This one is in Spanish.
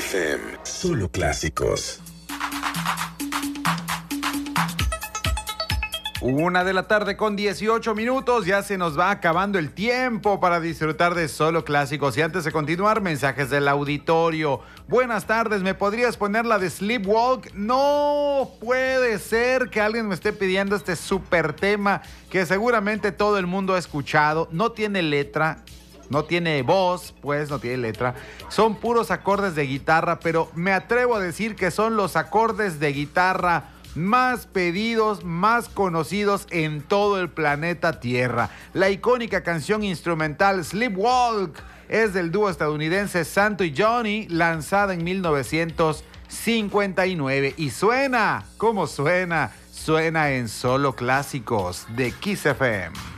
FM, solo clásicos. 1:18 p.m, ya se nos va acabando el tiempo para disfrutar de Solo Clásicos. Y antes de continuar, mensajes del auditorio. Buenas tardes, ¿me podrías poner la de Sleepwalk? No puede ser que alguien me esté pidiendo este súper tema que seguramente todo el mundo ha escuchado. No tiene letra, no tiene voz, pues no tiene letra. Son puros acordes de guitarra, pero me atrevo a decir que son los acordes de guitarra más pedidos, más conocidos en todo el planeta Tierra. La icónica canción instrumental Sleepwalk es del dúo estadounidense Santo y Johnny, lanzada en 1959. Y suena, ¿cómo suena? Suena en Solo Clásicos de Kiss FM.